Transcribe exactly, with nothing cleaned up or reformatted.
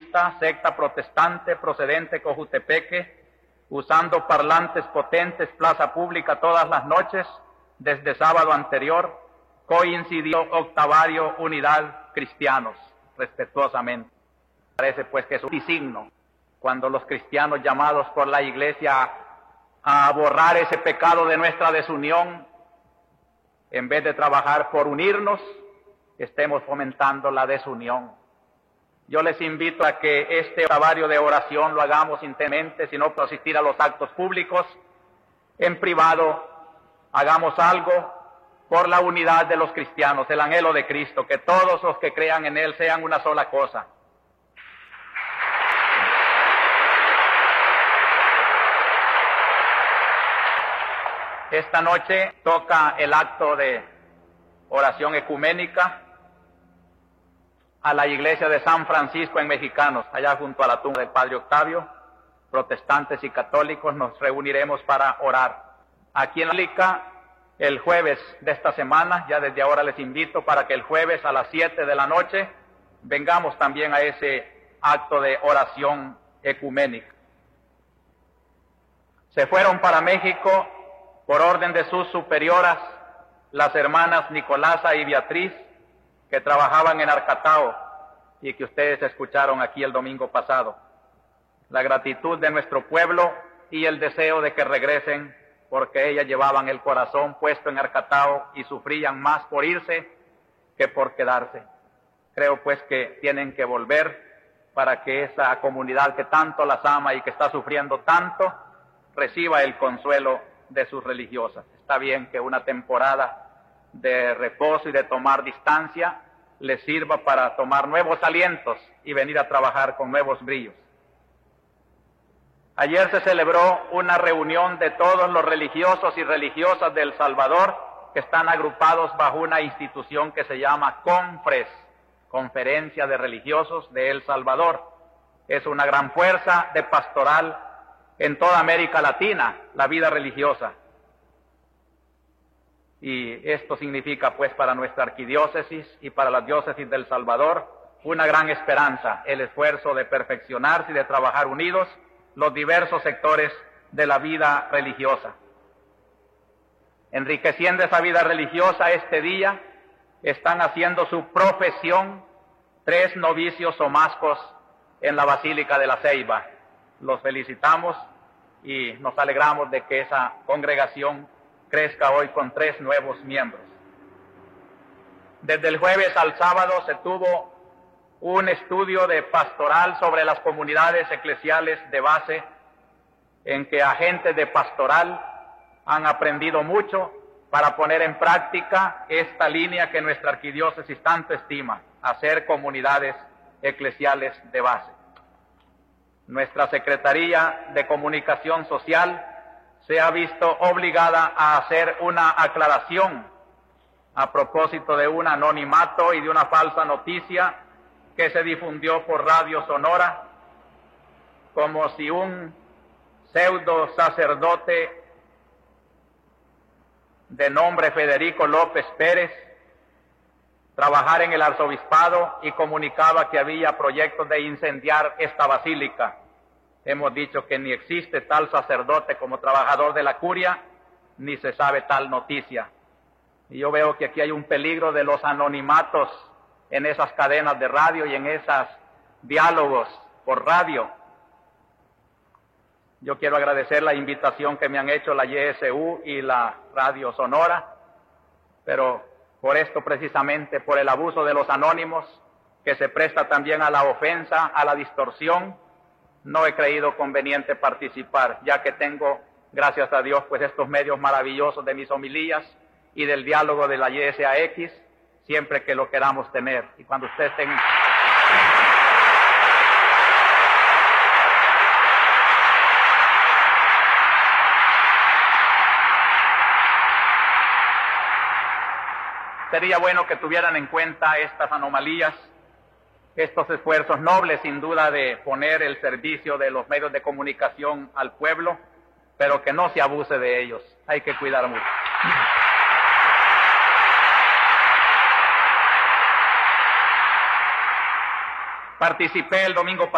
Metodista, secta protestante procedente Cojutepeque, usando parlantes potentes, plaza pública todas las noches, desde sábado anterior, coincidió octavario unidad cristianos, respetuosamente. Parece pues que es un signo cuando los cristianos llamados por la Iglesia a borrar ese pecado de nuestra desunión, en vez de trabajar por unirnos, estemos fomentando la desunión. Yo les invito a que este octavario de oración lo hagamos intensamente, si no por asistir a los actos públicos, en privado, hagamos algo por la unidad de los cristianos, el anhelo de Cristo, que todos los que crean en Él sean una sola cosa. Esta noche toca el acto de oración ecuménica a la iglesia de San Francisco en Mexicanos, allá junto a la tumba del Padre Octavio. Protestantes y católicos nos reuniremos para orar. Aquí en Lica, el jueves de esta semana, ya desde ahora les invito para que el jueves a las siete de la noche vengamos también a ese acto de oración ecuménica. Se fueron para México por orden de sus superioras, las hermanas Nicolasa y Beatriz, que trabajaban en Arcatao y que ustedes escucharon aquí el domingo pasado. La gratitud de nuestro pueblo y el deseo de que regresen, porque ellas llevaban el corazón puesto en Arcatao y sufrían más por irse que por quedarse. Creo pues que tienen que volver para que esa comunidad que tanto las ama y que está sufriendo tanto, reciba el consuelo de sus religiosas. Está bien que una temporada de reposo y de tomar distancia les sirva para tomar nuevos alientos y venir a trabajar con nuevos brillos. Ayer se celebró una reunión de todos los religiosos y religiosas de El Salvador que están agrupados bajo una institución que se llama CONFRES, Conferencia de Religiosos de El Salvador. Es una gran fuerza de pastoral en toda América Latina, la vida religiosa. Y esto significa pues para nuestra arquidiócesis y para la diócesis de El Salvador una gran esperanza, el esfuerzo de perfeccionarse y de trabajar unidos los diversos sectores de la vida religiosa. Enriqueciendo esa vida religiosa este día, están haciendo su profesión tres novicios omascos en la Basílica de la Ceiba. Los felicitamos y nos alegramos de que esa congregación crezca hoy con tres nuevos miembros. Desde el jueves al sábado se tuvo un estudio de pastoral sobre las comunidades eclesiales de base, en que agentes de pastoral han aprendido mucho para poner en práctica esta línea que nuestra arquidiócesis tanto estima, hacer comunidades eclesiales de base. Nuestra Secretaría de Comunicación Social se ha visto obligada a hacer una aclaración a propósito de un anonimato y de una falsa noticia que se difundió por Radio Sonora, como si un pseudo sacerdote de nombre Federico López Pérez trabajara en el arzobispado y comunicaba que había proyectos de incendiar esta basílica. Hemos dicho que ni existe tal sacerdote como trabajador de la curia, ni se sabe tal noticia. Y yo veo que aquí hay un peligro de los anonimatos en esas cadenas de radio y en esos diálogos por radio. Yo quiero agradecer la invitación que me han hecho la Y S U y la Radio Sonora, pero por esto precisamente, por el abuso de los anónimos, que se presta también a la ofensa, a la distorsión, no he creído conveniente participar, ya que tengo, gracias a Dios, pues estos medios maravillosos de mis homilías y del diálogo de la Y S A X, siempre que lo queramos tener. Y cuando ustedes tengan... Sería bueno que tuvieran en cuenta estas anomalías, estos esfuerzos nobles, sin duda, de poner el servicio de los medios de comunicación al pueblo, pero que no se abuse de ellos. Hay que cuidar mucho. Participé el domingo pasado